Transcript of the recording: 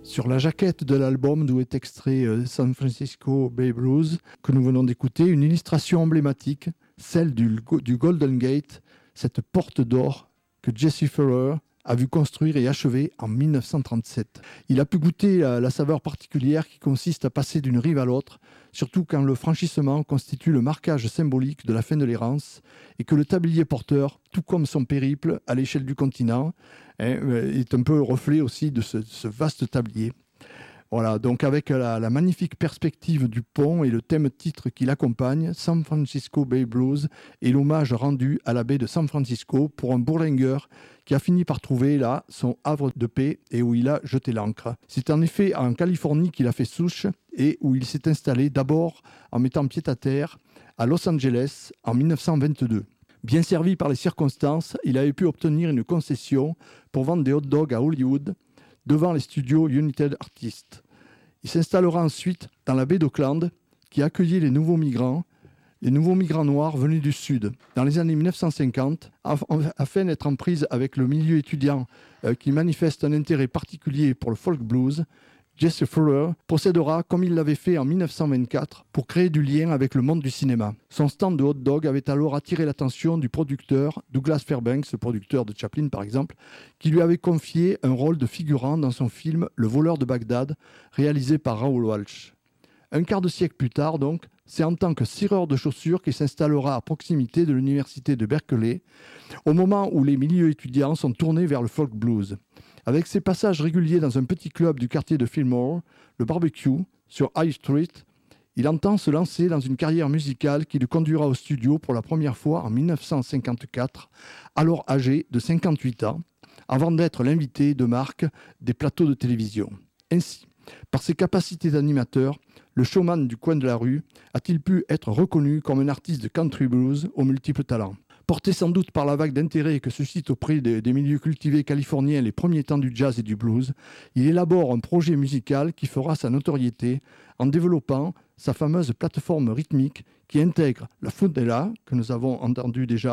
Sur la jaquette de l'album d'où est extrait San Francisco Bay Blues, que nous venons d'écouter, une illustration emblématique, celle du Golden Gate, cette porte d'or que Jesse Fuller a vu construire et achever en 1937. Il a pu goûter la saveur particulière qui consiste à passer d'une rive à l'autre, surtout quand le franchissement constitue le marquage symbolique de la fin de l'errance et que le tablier porteur, tout comme son périple à l'échelle du continent, est un peu le reflet aussi de ce vaste tablier. Voilà, donc avec la magnifique perspective du pont et le thème titre qui l'accompagne, San Francisco Bay Blues et l'hommage rendu à la baie de San Francisco pour un bourlingueur qui a fini par trouver là son havre de paix et où il a jeté l'ancre. C'est en effet en Californie qu'il a fait souche et où il s'est installé d'abord en mettant pied à terre à Los Angeles en 1922. Bien servi par les circonstances, il avait pu obtenir une concession pour vendre des hot dogs à Hollywood devant les studios United Artists. Il s'installera ensuite dans la baie d'Oakland, qui accueillait les nouveaux migrants noirs venus du Sud. Dans les années 1950, afin d'être en prise avec le milieu étudiant qui manifeste un intérêt particulier pour le folk blues, Jesse Fuller procédera, comme il l'avait fait en 1924, pour créer du lien avec le monde du cinéma. Son stand de hot dog avait alors attiré l'attention du producteur Douglas Fairbanks, le producteur de Chaplin par exemple, qui lui avait confié un rôle de figurant dans son film Le voleur de Bagdad, réalisé par Raoul Walsh. Un quart de siècle plus tard, donc, c'est en tant que cireur de chaussures qu'il s'installera à proximité de l'université de Berkeley, au moment où les milieux étudiants sont tournés vers le folk blues. Avec ses passages réguliers dans un petit club du quartier de Fillmore, le barbecue, sur High Street, il entend se lancer dans une carrière musicale qui le conduira au studio pour la première fois en 1954, alors âgé de 58 ans, avant d'être l'invité de marque des plateaux de télévision. Ainsi, par ses capacités d'animateur, le showman du coin de la rue a-t-il pu être reconnu comme un artiste de country blues aux multiples talents. Porté sans doute par la vague d'intérêt que suscite auprès des milieux cultivés californiens les premiers temps du jazz et du blues, il élabore un projet musical qui fera sa notoriété en développant sa fameuse plateforme rythmique qui intègre la fundella, que nous avons entendu déjà